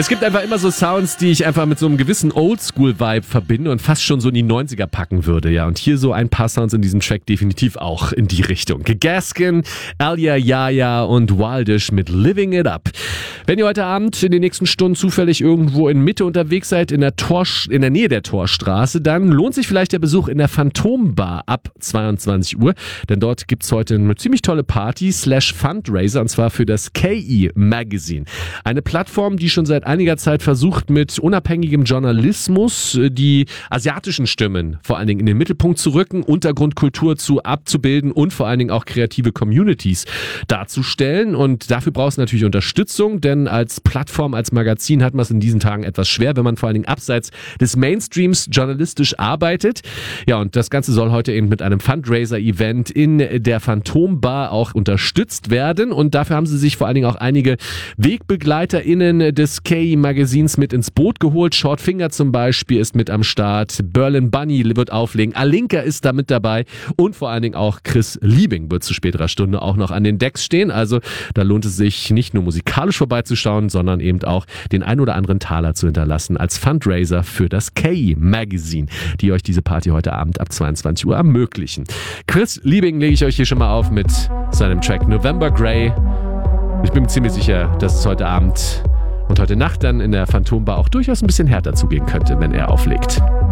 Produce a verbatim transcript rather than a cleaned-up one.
Es gibt einfach immer so Sounds, die ich einfach mit so einem gewissen Oldschool-Vibe verbinde und fast schon so in die neunziger packen würde. Ja, und hier so ein paar Sounds in diesem Track definitiv auch in die Richtung. Gaskin, Alia Yaya und Wildish mit Living It Up. Wenn ihr heute Abend in den nächsten Stunden zufällig irgendwo in Mitte unterwegs seid, in der, Tor, in der Nähe der Torstraße, dann lohnt sich vielleicht der Besuch in der Phantombar ab zweiundzwanzig Uhr. Denn dort gibt's heute eine ziemlich tolle Party slash Fundraiser, und zwar für das K E Magazine. Eine Plattform, die schon seit einiger Zeit versucht, mit unabhängigem Journalismus die asiatischen Stimmen vor allen Dingen in den Mittelpunkt zu rücken, Untergrundkultur zu abzubilden und vor allen Dingen auch kreative Communities darzustellen. Und dafür braucht es natürlich Unterstützung, denn als Plattform, als Magazin hat man es in diesen Tagen etwas schwer, wenn man vor allen Dingen abseits des Mainstreams journalistisch arbeitet. Ja, und das Ganze soll heute eben mit einem Fundraiser-Event in der Phantombar auch unterstützt werden. Und dafür haben sie sich vor allen Dingen auch einige WegbegleiterInnen des K E Magazins mit ins Boot geholt. Shortfinger zum Beispiel ist mit am Start. Berlin Bunny wird auflegen. Alinka ist da mit dabei. Und vor allen Dingen auch Chris Liebing wird zu späterer Stunde auch noch an den Decks stehen. Also da lohnt es sich nicht nur musikalisch vorbeizuschauen, sondern eben auch den ein oder anderen Taler zu hinterlassen als Fundraiser für das K E Magazine, die euch diese Party heute Abend ab zweiundzwanzig Uhr ermöglichen. Chris Liebing lege ich euch hier schon mal auf mit seinem Track November Grey. Ich bin mir ziemlich sicher, dass es heute Abend und heute Nacht dann in der Phantombar auch durchaus ein bisschen härter zugehen könnte, wenn er auflegt.